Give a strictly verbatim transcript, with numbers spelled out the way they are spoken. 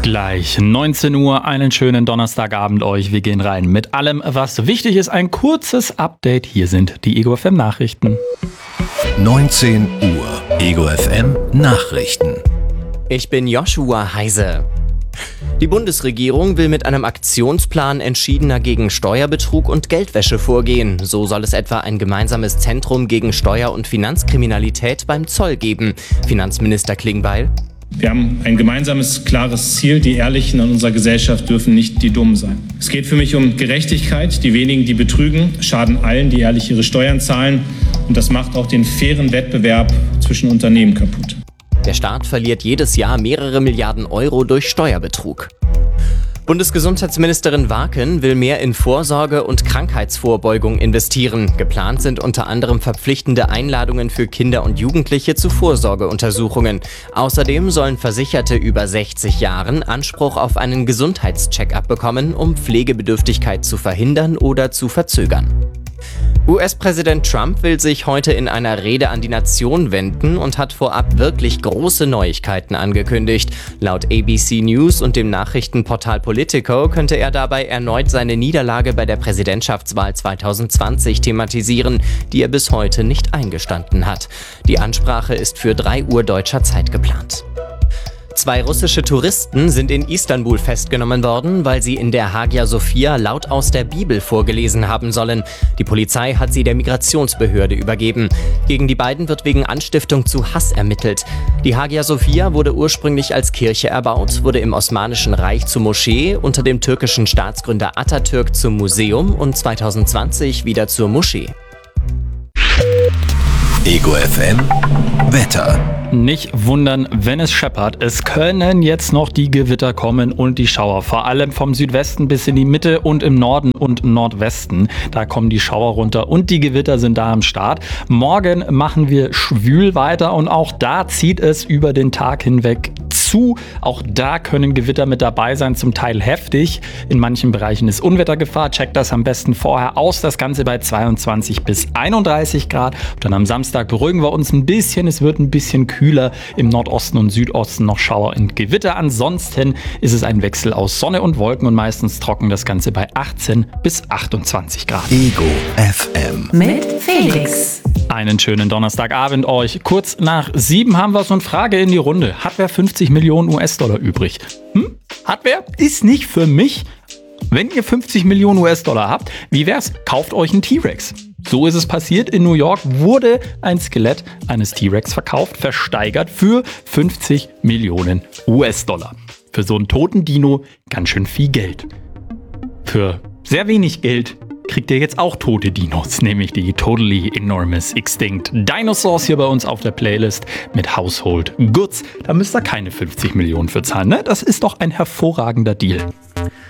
Gleich neunzehn Uhr, einen schönen Donnerstagabend euch. Wir gehen rein mit allem, was wichtig ist. Ein kurzes Update. Hier sind die Ego F M Nachrichten. neunzehn Uhr, Ego F M Nachrichten. Ich bin Joshua Heise. Die Bundesregierung will mit einem Aktionsplan entschiedener gegen Steuerbetrug und Geldwäsche vorgehen. So soll es etwa ein gemeinsames Zentrum gegen Steuer- und Finanzkriminalität beim Zoll geben. Finanzminister Klingbeil: Wir haben ein gemeinsames, klares Ziel. Die Ehrlichen in unserer Gesellschaft dürfen nicht die Dummen sein. Es geht für mich um Gerechtigkeit. Die wenigen, die betrügen, schaden allen, die ehrlich ihre Steuern zahlen. Und das macht auch den fairen Wettbewerb zwischen Unternehmen kaputt. Der Staat verliert jedes Jahr mehrere Milliarden Euro durch Steuerbetrug. Bundesgesundheitsministerin Warken will mehr in Vorsorge und Krankheitsvorbeugung investieren. Geplant sind unter anderem verpflichtende Einladungen für Kinder und Jugendliche zu Vorsorgeuntersuchungen. Außerdem sollen Versicherte über sechzig Jahren Anspruch auf einen Gesundheitscheck-up bekommen, um Pflegebedürftigkeit zu verhindern oder zu verzögern. U S-Präsident Trump will sich heute in einer Rede an die Nation wenden und hat vorab wirklich große Neuigkeiten angekündigt. Laut A B C News und dem Nachrichtenportal Politico könnte er dabei erneut seine Niederlage bei der Präsidentschaftswahl zwanzig zwanzig thematisieren, die er bis heute nicht eingestanden hat. Die Ansprache ist für drei Uhr deutscher Zeit geplant. Zwei russische Touristen sind in Istanbul festgenommen worden, weil sie in der Hagia Sophia laut aus der Bibel vorgelesen haben sollen. Die Polizei hat sie der Migrationsbehörde übergeben. Gegen die beiden wird wegen Anstiftung zu Hass ermittelt. Die Hagia Sophia wurde ursprünglich als Kirche erbaut, wurde im Osmanischen Reich zur Moschee, unter dem türkischen Staatsgründer Atatürk zum Museum und zwanzig zwanzig wieder zur Moschee. Ego F M Wetter. Nicht wundern, wenn es scheppert. Es können jetzt noch die Gewitter kommen und die Schauer. Vor allem vom Südwesten bis in die Mitte und im Norden und Nordwesten. Da kommen die Schauer runter und die Gewitter sind da am Start. Morgen machen wir schwül weiter und auch da zieht es über den Tag hinweg zu. Auch da können Gewitter mit dabei sein, zum Teil heftig. In manchen Bereichen ist Unwettergefahr. Checkt das am besten vorher aus. Das Ganze bei zweiundzwanzig bis einunddreißig Grad. Und dann am Samstag beruhigen wir uns ein bisschen. Es wird ein bisschen kühler. Im Nordosten und Südosten noch Schauer und Gewitter. Ansonsten ist es ein Wechsel aus Sonne und Wolken und meistens trocken. Das Ganze bei achtzehn bis achtundzwanzig Grad. Ego F M mit Felix. Einen schönen Donnerstagabend euch. Kurz nach sieben haben wir so eine Frage in die Runde. Hat wer fünfzig Millionen U S-Dollar übrig? Hm? Hat wer? Ist nicht für mich. Wenn ihr fünfzig Millionen U S-Dollar habt, wie wär's? Kauft euch einen T-Rex. So ist es passiert. In New York wurde ein Skelett eines T-Rex verkauft, versteigert für fünfzig Millionen U S-Dollar. Für so einen toten Dino ganz schön viel Geld. Für sehr wenig Geld kriegt ihr jetzt auch tote Dinos, nämlich die Totally Enormous Extinct Dinosaurs hier bei uns auf der Playlist mit Household Goods. Da müsst ihr keine fünfzig Millionen für zahlen, ne? Das ist doch ein hervorragender Deal.